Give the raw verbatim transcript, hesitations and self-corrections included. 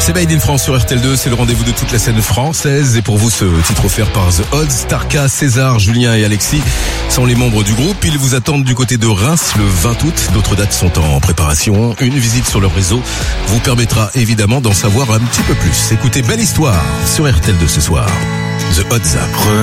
C'est Made in France sur R T L deux, c'est le rendez-vous de toute la scène française. Et pour vous, ce titre offert par The Odds, Tarka, César, Julien et Alexis sont les membres du groupe. Ils vous attendent du côté de Reims le vingt août. D'autres dates sont en préparation. Une visite sur leur réseau vous permettra évidemment d'en savoir un petit peu plus. Écoutez, belle histoire sur R T L deux ce soir. The Odds.